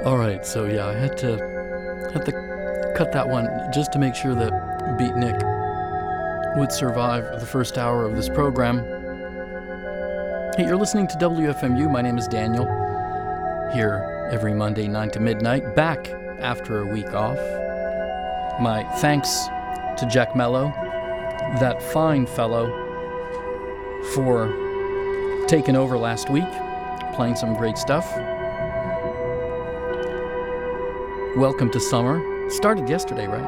All right, so yeah, I had to cut that one just to make sure that Beatnik would survive the first hour of this program. Hey, you're listening to WFMU. My name is Daniel. Here every Monday, 9 to midnight, back after a week off. My thanks to Jack Mello, that fine fellow, for taking over last week, playing some great stuff. Welcome to summer. Started yesterday, right?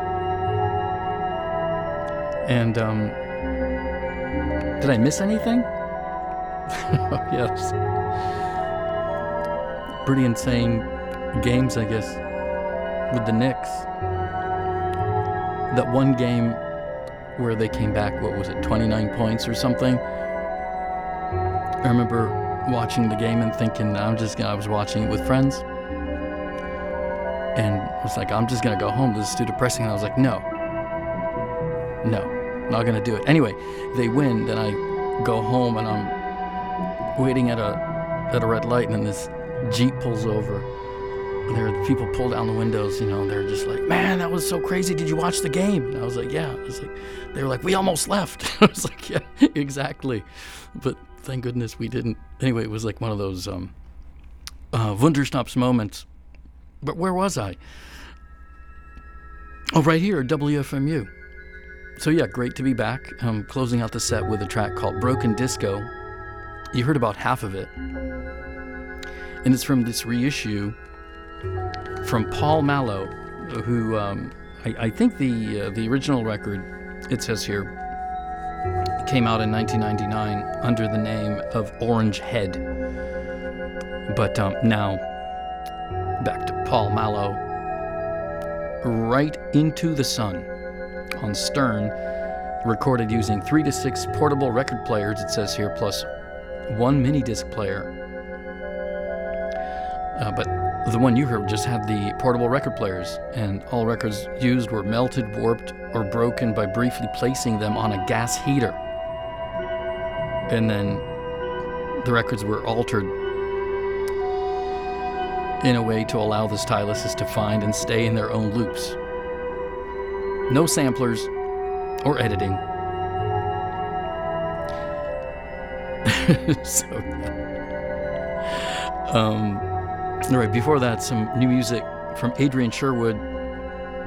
And, did I miss anything? Oh, yes. Pretty insane games, I guess, with the Knicks. That one game where they came back, what was it, 29 points or something? I remember watching the game and thinking, I was watching it with friends. And I was like, I'm just going to go home. This is too depressing. And I was like, no, not going to do it. Anyway, they win. Then I go home and I'm waiting at a red light, and then this Jeep pulls over. And there are people pull down the windows, and they're just like, man, that was so crazy. Did you watch the game? And I was like, yeah. They were like, we almost left. I was like, yeah, exactly. But thank goodness we didn't. Anyway, it was like one of those Wunderstops moments. But where was I? Oh, right here, WFMU. So yeah, great to be back. I'm closing out the set with a track called Broken Disco. You heard about half of it. And it's from this reissue from Paul Mallow, who I think the original record, it says here, came out in 1999 under the name of Orange Head. But now, back to Paul Mallow. Right Into the Sun on Stern, recorded using 3 to 6 portable record players, it says here, plus 1 mini disc player. But the one you heard just had the portable record players, and all records used were melted, warped, or broken by briefly placing them on a gas heater. And then the records were altered in a way to allow the styluses to find and stay in their own loops. No samplers or editing. So, all right, before that, some new music from Adrian Sherwood